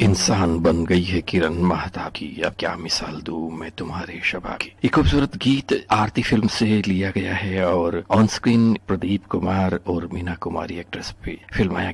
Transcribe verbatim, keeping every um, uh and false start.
इंसान बन गई है किरण महताब की, अब क्या मिसाल दूं मैं तुम्हारे शबा की। ये खूबसूरत गीत आरती फिल्म से लिया गया है और ऑन स्क्रीन प्रदीप कुमार और मीना कुमारी एक्ट्रेस पे फिल्माया